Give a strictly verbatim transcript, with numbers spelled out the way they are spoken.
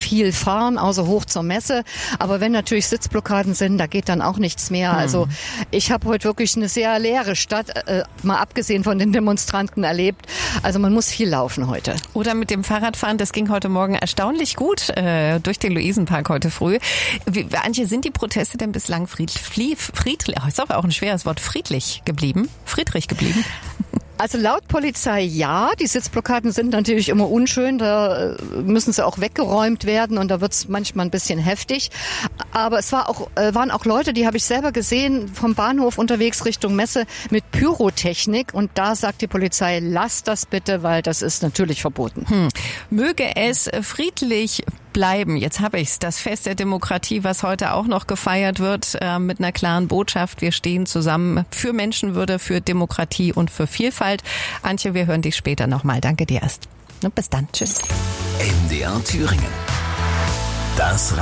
viel fahren, außer hoch zur Messe. Aber wenn natürlich Sitzblockaden sind, da geht dann auch nichts mehr. Hm. Also ich habe heute wirklich eine sehr leere Stadt, äh, mal abgesehen von den Demonstranten, erlebt. Also man muss viel laufen heute. Oder mit dem Fahrradfahren, das ging heute Morgen erstaunlich gut äh, durch den Luisenpark heute früh. Wie, Antje, sind die Proteste denn bislang friedlich, friedlich, oh, ist auch ein schweres Wort, friedlich geblieben? Friedrich geblieben? Also laut Polizei ja, die Sitzblockaden sind natürlich immer unschön, da müssen sie auch weggeräumt werden und da wird es manchmal ein bisschen heftig. Aber es war auch, waren auch Leute, die habe ich selber gesehen, vom Bahnhof unterwegs Richtung Messe mit Pyrotechnik und da sagt die Polizei, lasst das bitte, weil das ist natürlich verboten. Hm. Möge es friedlich bleiben. Jetzt habe ich's. Das Fest der Demokratie, was heute auch noch gefeiert wird, äh, mit einer klaren Botschaft. Wir stehen zusammen für Menschenwürde, für Demokratie und für Vielfalt. Antje, wir hören dich später nochmal. Danke dir erst. Und bis dann. Tschüss. M D R Thüringen. Das